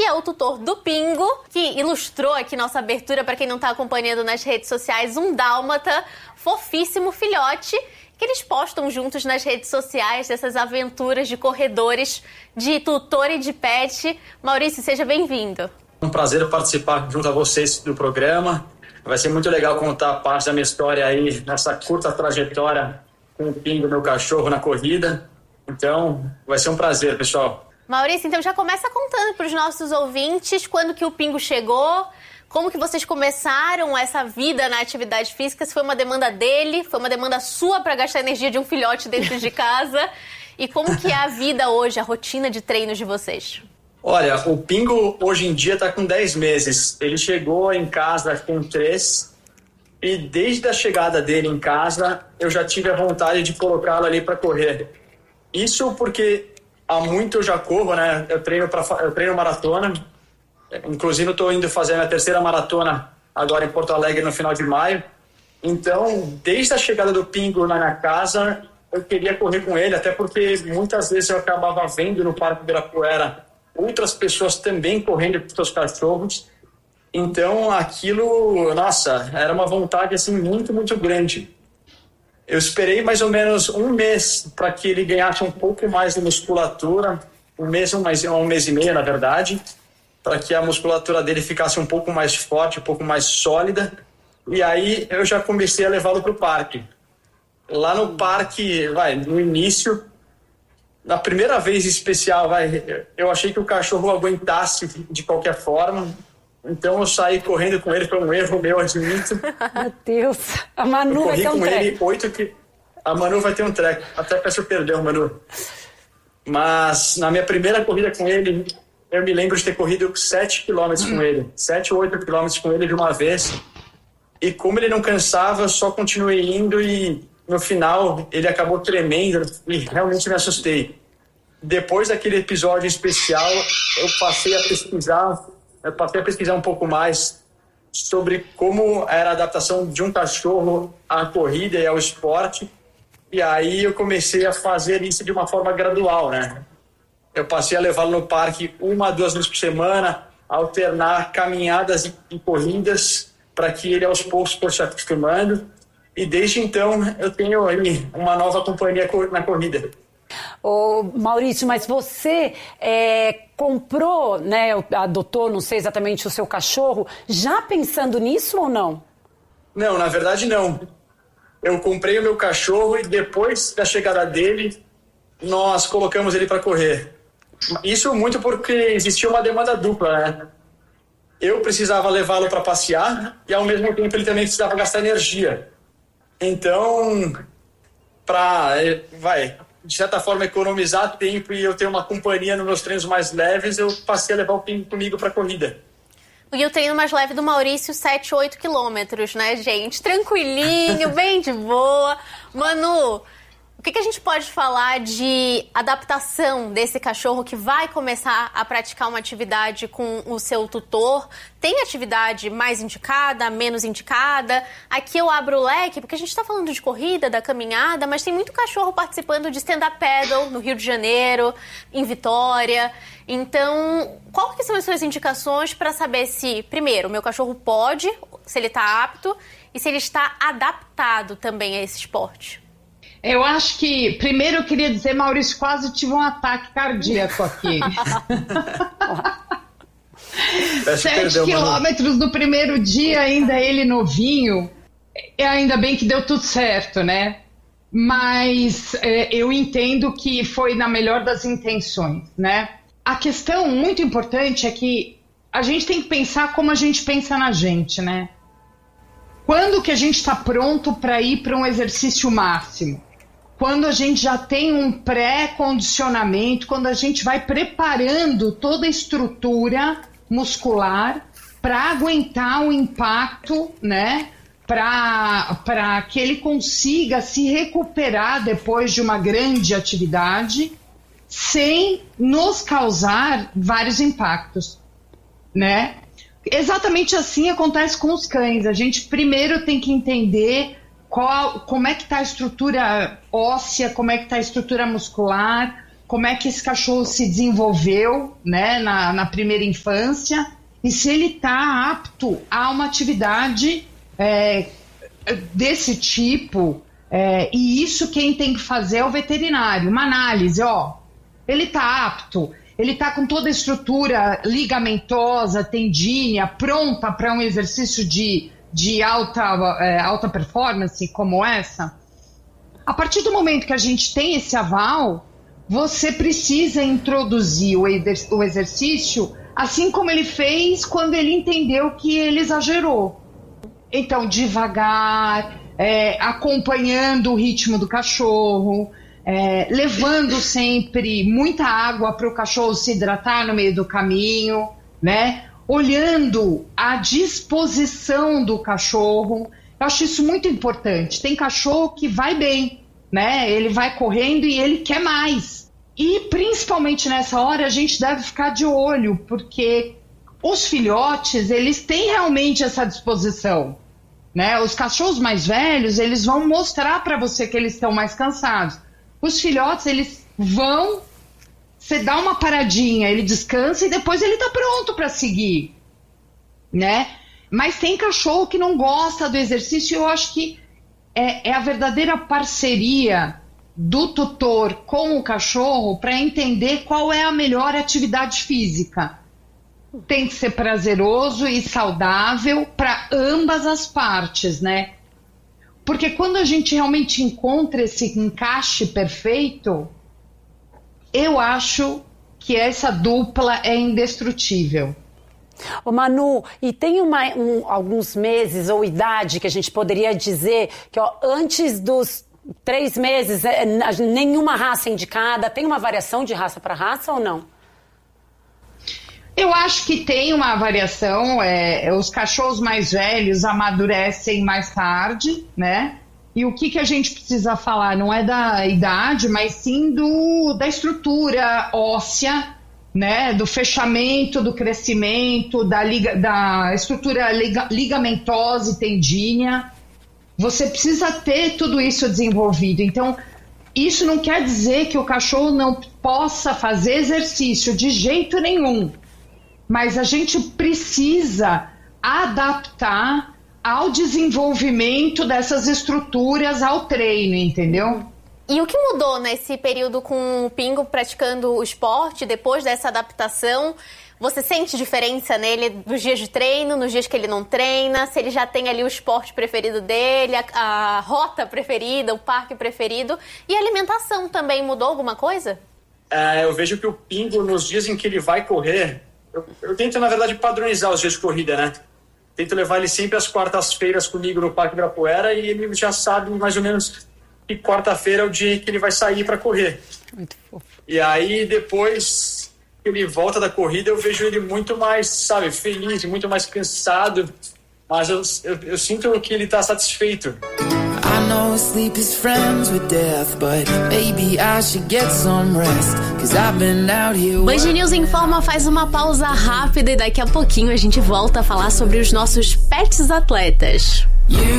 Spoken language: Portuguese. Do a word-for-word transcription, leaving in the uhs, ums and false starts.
que é o tutor do Pingo, que ilustrou aqui nossa abertura, para quem não está acompanhando nas redes sociais, um dálmata fofíssimo filhote, que eles postam juntos nas redes sociais dessas aventuras de corredores, de tutor e de pet. Maurício, seja bem-vindo. É um prazer participar junto a vocês do programa. Vai ser muito legal contar parte da minha história aí, nessa curta trajetória com o Pingo, meu cachorro, na corrida. Então, vai ser um prazer, pessoal. Maurício, então já começa contando para os nossos ouvintes quando que o Pingo chegou, como que vocês começaram essa vida na atividade física, se foi uma demanda dele, foi uma demanda sua para gastar energia de um filhote dentro de casa, e como que é a vida hoje, a rotina de treinos de vocês? Olha, o Pingo hoje em dia está com dez meses. Ele chegou em casa com três e desde a chegada dele em casa eu já tive a vontade de colocá-lo ali para correr. Isso porque há muito eu já corro, né? Eu treino, pra, eu treino maratona. Inclusive, eu estou indo fazer a minha terceira maratona agora em Porto Alegre no final de maio. Então, desde a chegada do Pingo na minha casa, eu queria correr com ele, até porque muitas vezes eu acabava vendo no Parque Ibirapuera outras pessoas também correndo com seus cachorros. Então, aquilo, nossa, era uma vontade assim muito, muito grande. Eu esperei mais ou menos um mês para que ele ganhasse um pouco mais de musculatura, um mês, um mês, um mês e meio, na verdade, para que a musculatura dele ficasse um pouco mais forte, um pouco mais sólida. E aí eu já comecei a levá-lo para o parque. Lá no parque, vai, no início, na primeira vez especial, vai, eu achei que o cachorro aguentasse de qualquer forma. Então eu saí correndo com ele, foi um erro meu, admito. Meu Deus, a Manu vai ter um treco. oito que... A Manu vai ter um treco, até peço perdão, Manu. Mas na minha primeira corrida com ele, eu me lembro de ter corrido sete quilômetros com ele, sete ou oito quilômetros com ele de uma vez. E como ele não cansava, eu só continuei indo e no final ele acabou tremendo e realmente me assustei. Depois daquele episódio especial, eu passei a pesquisar, eu passei a pesquisar um pouco mais sobre como era a adaptação de um cachorro à corrida e ao esporte. E aí eu comecei a fazer isso de uma forma gradual, né? Eu passei a levá-lo no parque uma, duas vezes por semana, alternar caminhadas e corridas para que ele aos poucos fosse se acostumando. E desde então eu tenho aí uma nova companhia na corrida. Ô, Maurício, mas você é, comprou, né, adotou, não sei exatamente, o seu cachorro, já pensando nisso ou não? Não, na verdade não. Eu comprei o meu cachorro e depois da chegada dele, nós colocamos ele para correr. Isso muito porque existia uma demanda dupla, né? Eu precisava levá-lo para passear e ao mesmo tempo ele também precisava gastar energia. Então, para, vai, de certa forma, economizar tempo e eu ter uma companhia nos meus treinos mais leves, eu passei a levar o Pingo comigo para a corrida. E o treino mais leve do Maurício, sete, oito quilômetros, né, gente? Tranquilinho, bem de boa. Manu, o que, que a gente pode falar de adaptação desse cachorro que vai começar a praticar uma atividade com o seu tutor? Tem atividade mais indicada, menos indicada? Aqui eu abro o leque, porque a gente está falando de corrida, da caminhada, mas tem muito cachorro participando de stand-up paddle no Rio de Janeiro, em Vitória. Então, qual que são as suas indicações para saber se, primeiro, o meu cachorro pode, se ele está apto, e se ele está adaptado também a esse esporte? Eu acho que, primeiro eu queria dizer, Maurício, quase tive um ataque cardíaco aqui. Sete quilômetros no primeiro dia, ainda ele novinho, ainda bem que deu tudo certo, né? Mas é, eu entendo que foi na melhor das intenções, né? A questão muito importante é que a gente tem que pensar como a gente pensa na gente, né? Quando que a gente está pronto para ir para um exercício máximo? Quando a gente já tem um pré-condicionamento, quando a gente vai preparando toda a estrutura muscular para aguentar o impacto, né? Para que ele consiga se recuperar depois de uma grande atividade sem nos causar vários impactos, né? Exatamente assim acontece com os cães. A gente primeiro tem que entender qual, como é que está a estrutura óssea, como é que está a estrutura muscular, como é que esse cachorro se desenvolveu, né, na, na primeira infância, e se ele está apto a uma atividade é, desse tipo. É, e isso quem tem que fazer é o veterinário, uma análise, ó, ele está apto, ele está com toda a estrutura ligamentosa, tendínea, pronta para um exercício de, de alta, é, alta performance como essa. A partir do momento que a gente tem esse aval, você precisa introduzir o, exer- o exercício assim como ele fez quando ele entendeu que ele exagerou. Então, devagar, é, acompanhando o ritmo do cachorro, é, levando sempre muita água para o cachorro se hidratar no meio do caminho, né? Olhando a disposição do cachorro. Eu acho isso muito importante. Tem cachorro que vai bem, né? Ele vai correndo e ele quer mais. E principalmente nessa hora a gente deve ficar de olho, porque os filhotes, eles têm realmente essa disposição, né? Os cachorros mais velhos, eles vão mostrar para você que eles estão mais cansados. Os filhotes, eles vão, você dá uma paradinha, ele descansa e depois ele tá pronto para seguir, né? Mas tem cachorro que não gosta do exercício e eu acho que é, é a verdadeira parceria do tutor com o cachorro para entender qual é a melhor atividade física. Tem que ser prazeroso e saudável para ambas as partes, né? Porque quando a gente realmente encontra esse encaixe perfeito, eu acho que essa dupla é indestrutível. Ô Manu, e tem uma, um, alguns meses ou idade que a gente poderia dizer que ó, antes dos três meses, é, nenhuma raça indicada, tem uma variação de raça para raça ou não? Eu acho que tem uma variação, é, os cachorros mais velhos amadurecem mais tarde, né? E o que, que a gente precisa falar não é da idade, mas sim do, da estrutura óssea, né? Do fechamento, do crescimento, da, liga, da estrutura liga, ligamentosa e tendínea. Você precisa ter tudo isso desenvolvido. Então, isso não quer dizer que o cachorro não possa fazer exercício de jeito nenhum. Mas a gente precisa adaptar ao desenvolvimento dessas estruturas ao treino, entendeu? E o que mudou nesse período com o Pingo praticando o esporte, depois dessa adaptação? Você sente diferença nele nos dias de treino, nos dias que ele não treina? Se ele já tem ali o esporte preferido dele, a, a rota preferida, o parque preferido? E a alimentação também mudou alguma coisa? É, eu vejo que o Pingo, nos dias em que ele vai correr... Eu, eu tento, na verdade, padronizar os dias de corrida, né? Tento levar ele sempre às quartas-feiras comigo no Parque Ibirapuera e ele já sabe mais ou menos que quarta-feira é o dia que ele vai sair para correr. Muito fofo. E aí, depois que ele volta da corrida, eu vejo ele muito mais, sabe, feliz, muito mais cansado. Mas eu, eu, eu sinto que ele está satisfeito. I know sleep is friends with death, but maybe I should get some rest, 'cause I've been out here. Band News Informa faz uma pausa rápida e daqui a pouquinho a gente volta a falar sobre os nossos pets atletas.